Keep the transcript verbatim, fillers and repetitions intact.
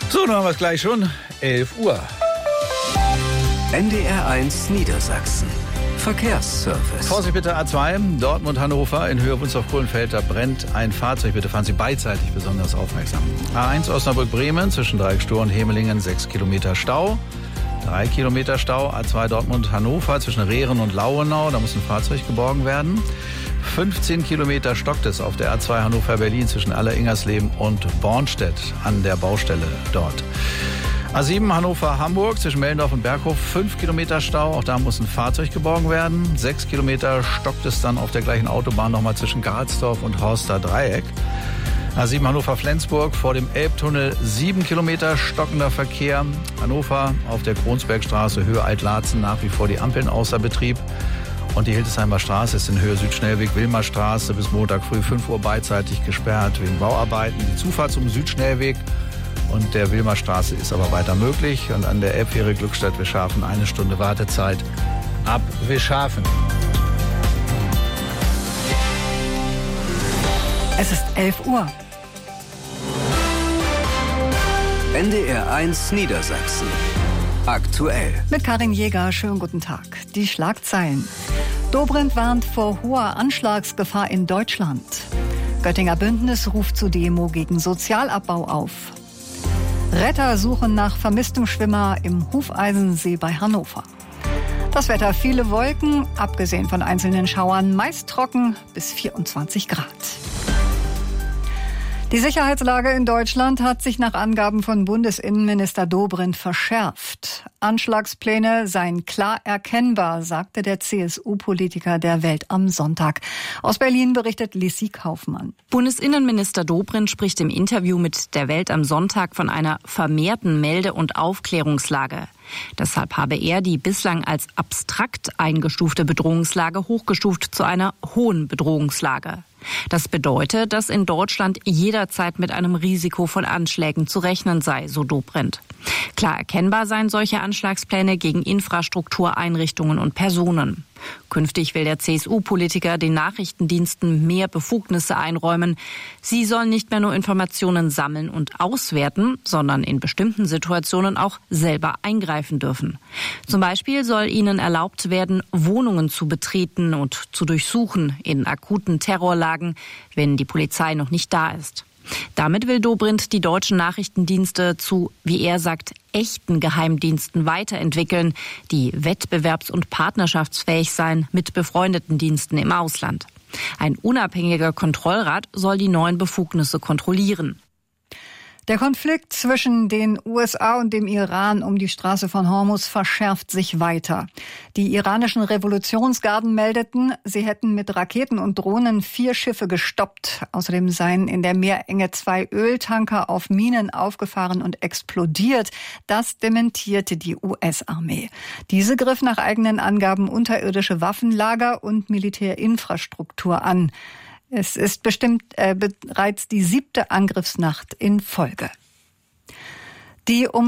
So, dann haben wir es gleich schon. elf Uhr. N D R eins Niedersachsen. Verkehrsservice. Vorsicht bitte A zwei, Dortmund-Hannover in Höhe Wunstorf-Kohlenfeld. Da brennt ein Fahrzeug. Bitte fahren Sie beidseitig besonders aufmerksam. A eins Osnabrück-Bremen zwischen Dreieckstor und Hemelingen sechs Kilometer Stau. drei Kilometer Stau. A zwei Dortmund-Hannover zwischen Rehren und Lauenau. Da muss ein Fahrzeug geborgen werden. fünfzehn Kilometer stockt es auf der A zwei Hannover-Berlin zwischen Aller-Ingersleben und Bornstedt an der Baustelle dort. A sieben Hannover-Hamburg zwischen Mellendorf und Berghof, fünf Kilometer Stau. Auch da muss ein Fahrzeug geborgen werden. sechs Kilometer stockt es dann auf der gleichen Autobahn nochmal zwischen Karlsdorf und Horster Dreieck. A sieben Hannover-Flensburg vor dem Elbtunnel, sieben Kilometer stockender Verkehr. Hannover auf der Kronsbergstraße, Höhe Altlatzen, nach wie vor die Ampeln außer Betrieb. Und die Hildesheimer Straße ist in Höhe Südschnellweg Wilmerstraße bis Montag früh fünf Uhr beidseitig gesperrt wegen Bauarbeiten. Die Zufahrt zum Südschnellweg und der Wilmerstraße ist aber weiter möglich. Und an der Elbfähre Glückstadt-Wischhafen eine Stunde Wartezeit ab Wischhafen. Es ist elf Uhr. N D R eins Niedersachsen. Aktuell. Mit Karin Jäger, schönen guten Tag. Die Schlagzeilen. Dobrindt warnt vor hoher Anschlagsgefahr in Deutschland. Göttinger Bündnis ruft zu Demo gegen Sozialabbau auf. Retter suchen nach vermisstem Schwimmer im Hufeisensee bei Hannover. Das Wetter, viele Wolken, abgesehen von einzelnen Schauern, meist trocken bis vierundzwanzig Grad. Die Sicherheitslage in Deutschland hat sich nach Angaben von Bundesinnenminister Dobrindt verschärft. Anschlagspläne seien klar erkennbar, sagte der C S U-Politiker der Welt am Sonntag. Aus Berlin berichtet Lissi Kaufmann. Bundesinnenminister Dobrindt spricht im Interview mit der Welt am Sonntag von einer vermehrten Melde- und Aufklärungslage. Deshalb habe er die bislang als abstrakt eingestufte Bedrohungslage hochgestuft zu einer hohen Bedrohungslage. Das bedeutet, dass in Deutschland jederzeit mit einem Risiko von Anschlägen zu rechnen sei, so Dobrindt. Klar erkennbar seien solche Anschlagspläne gegen Infrastruktur, Einrichtungen und Personen. Künftig will der C S U-Politiker den Nachrichtendiensten mehr Befugnisse einräumen. Sie sollen nicht mehr nur Informationen sammeln und auswerten, sondern in bestimmten Situationen auch selber eingreifen dürfen. Zum Beispiel soll ihnen erlaubt werden, Wohnungen zu betreten und zu durchsuchen in akuten Terrorlagen, wenn die Polizei noch nicht da ist. Damit will Dobrindt die deutschen Nachrichtendienste zu, wie er sagt, echten Geheimdiensten weiterentwickeln, die wettbewerbs- und partnerschaftsfähig seien mit befreundeten Diensten im Ausland. Ein unabhängiger Kontrollrat soll die neuen Befugnisse kontrollieren. Der Konflikt zwischen den U S A und dem Iran um die Straße von Hormuz verschärft sich weiter. Die iranischen Revolutionsgarden meldeten, sie hätten mit Raketen und Drohnen vier Schiffe gestoppt. Außerdem seien in der Meerenge zwei Öltanker auf Minen aufgefahren und explodiert. Das dementierte die U S-Armee. Diese griff nach eigenen Angaben unterirdische Waffenlager und Militärinfrastruktur an. Es ist bestimmt äh, bereits die siebte Angriffsnacht in Folge. Die um